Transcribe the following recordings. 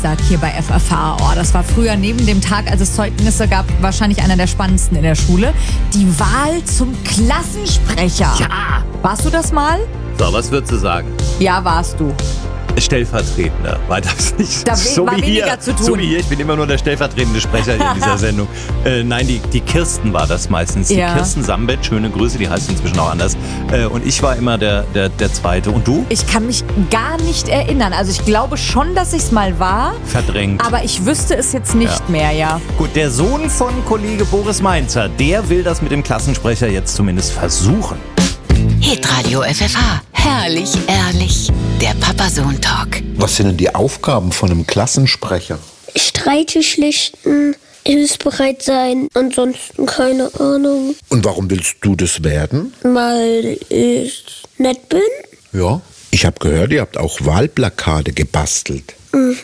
Sagt hier bei FFH. Oh, das war früher neben dem Tag, als es Zeugnisse gab, wahrscheinlich einer der spannendsten in der Schule. Die Wahl zum Klassensprecher. Ja. Warst du das mal? So, was würdest du sagen? Ja, warst du. Stellvertretender, war das nicht? Da so war wie weniger hier, zu tun. So wie hier, ich bin immer nur der stellvertretende Sprecher hier in dieser Sendung. Nein, die Kirsten war das meistens. Die Ja. Kirsten Sambet, schöne Grüße, die heißt inzwischen auch anders. Und ich war immer der Zweite. Und du? Ich kann mich gar nicht erinnern. Also ich glaube schon, dass ich es mal war. Verdrängt. Aber ich wüsste es jetzt nicht mehr, ja. Gut, der Sohn von Kollege Boris Mainzer, der will das mit dem Klassensprecher jetzt zumindest versuchen. Hitradio FFH. Herrlich, ehrlich. Der Papa-Sohn-Talk. Was sind denn die Aufgaben von einem Klassensprecher? Streite schlichten, hilfsbereit sein, ansonsten keine Ahnung, Und warum willst du das werden? weil ich nett bin. Ja. Ich habe gehört, ihr habt auch Wahlplakate gebastelt.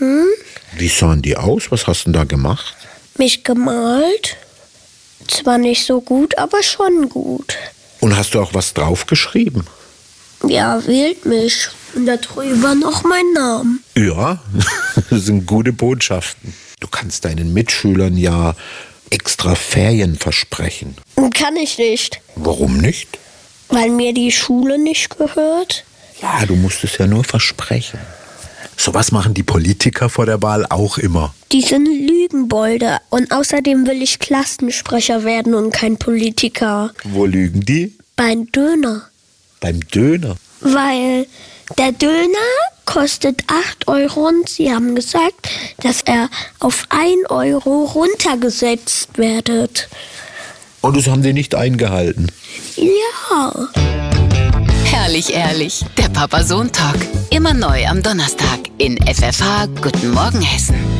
Wie sahen die aus? Was hast du denn da gemacht? Mich gemalt. Zwar nicht so gut, aber schon gut. Und hast du auch was draufgeschrieben? Ja, wählt mich. Und darüber noch mein Name. Ja, das sind gute Botschaften. Du kannst deinen Mitschülern ja extra Ferien versprechen. Kann ich nicht, Warum nicht? weil mir die Schule nicht gehört. Ja, du musst es ja nur versprechen. Sowas machen die Politiker vor der Wahl auch immer. Die sind Lügenbolde. Und außerdem will ich Klassensprecher werden und kein Politiker. Wo lügen die? Beim Döner. Beim Döner. Weil der Döner kostet 8 Euro und sie haben gesagt, dass er auf 1 Euro runtergesetzt werdet. Und das haben die nicht eingehalten. Ja. Herrlich, ehrlich. Der Papa-Sohn-Talk. Immer neu am Donnerstag in FFH. Guten Morgen, Hessen.